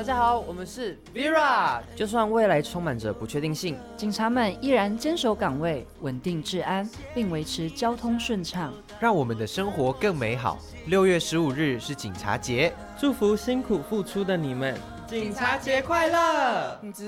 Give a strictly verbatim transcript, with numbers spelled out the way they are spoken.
大家好，我们是 Vera。就算未来充满着不确定性， 警察们依然坚守岗位，稳定治安，并维持交通顺畅， 让我们的生活更美好。六月十五日是警察节， 祝福辛苦付出的你们， 警察节快乐！